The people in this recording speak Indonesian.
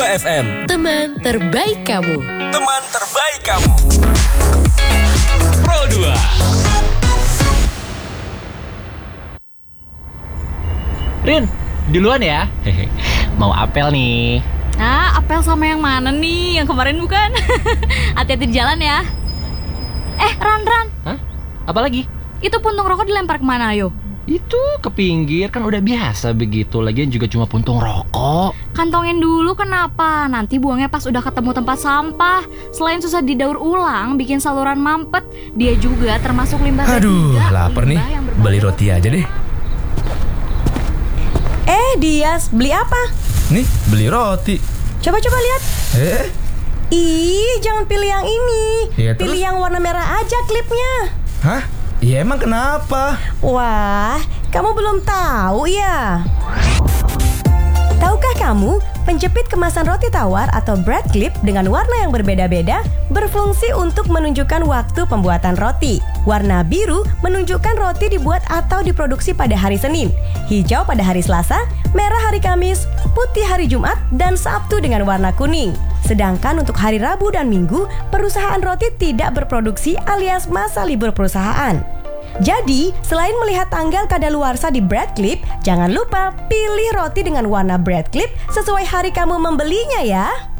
FM. Teman terbaik kamu. Teman terbaik kamu. Pro 2. Rin, duluan ya. Mau apel nih. Apel sama yang mana nih? Yang kemarin bukan? Hati-hati di jalan ya. Ran. Hah? Apa lagi? Itu puntung rokok dilempar kemana, ayo? Itu ke pinggir, kan udah biasa begitu. Lagian juga cuma puntung rokok. Kantongin dulu kenapa? Nanti buangnya pas udah ketemu tempat sampah. Selain susah didaur ulang, bikin saluran mampet, dia juga termasuk limbah Aduh, ketiga, lapar nih. limbah yang berbahaya. Beli roti aja deh. Dias, beli apa? Nih, beli roti. Coba lihat. Ih, jangan pilih yang ini. Ya, pilih terus? yang warna merah aja klipnya. Hah? Ya emang kenapa? Wah, kamu belum tahu ya? Tahukah kamu, penjepit kemasan roti tawar atau bread clip dengan warna yang berbeda-beda berfungsi untuk menunjukkan waktu pembuatan roti. Warna biru menunjukkan roti dibuat atau diproduksi pada hari Senin, hijau pada hari Selasa, merah hari Kamis, putih hari Jumat, dan Sabtu dengan warna kuning. Sedangkan untuk hari Rabu dan Minggu, perusahaan roti tidak berproduksi alias masa libur perusahaan. Jadi, selain melihat tanggal kadaluarsa di bread clip, jangan lupa pilih roti dengan warna bread clip sesuai hari kamu membelinya ya.